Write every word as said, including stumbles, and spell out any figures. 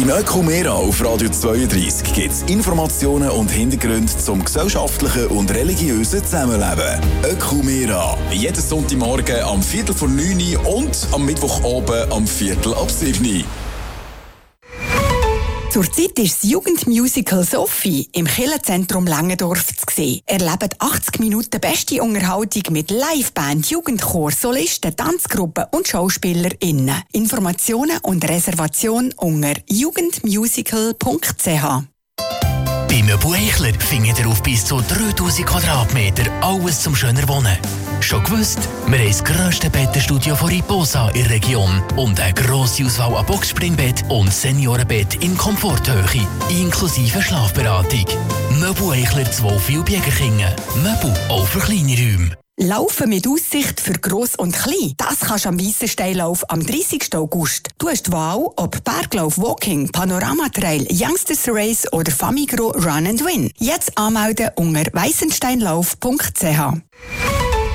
Im Ökumera auf Radio zweiunddreissig gibt es Informationen und Hintergründe zum gesellschaftlichen und religiösen Zusammenleben. Ökumera. Jeden Sonntagmorgen am Viertel vor neun und am Mittwochabend am Viertel ab sieben. Zurzeit ist das Jugendmusical Sophie im Kirchenzentrum Langendorf zu sehen. Erlebt achtzig Minuten beste Unterhaltung mit Liveband, Jugendchor, Solisten, Tanzgruppen und SchauspielerInnen. Informationen und Reservation unter jugendmusical punkt c h. Bei Möbel Eichler findet ihr auf bis zu dreitausend Quadratmeter alles zum schöner Wohnen. Schon gewusst? Wir haben das grösste Bettenstudio von Riposa in der Region und eine grosse Auswahl an Boxspringbett und Seniorenbett in Komforthöhe, inklusive Schlafberatung. Möbel Eichler zwölf Biegerkingen. Möbel auch für kleine Räume. Laufen mit Aussicht für Gross und Klein. Das kannst du am Weissensteinlauf am dreißigsten August. Du hast die Wahl, ob Berglauf, Walking, Panoramatrail, Youngsters Race oder Famigro Run and Win. Jetzt anmelden unter weissensteinlauf punkt c h.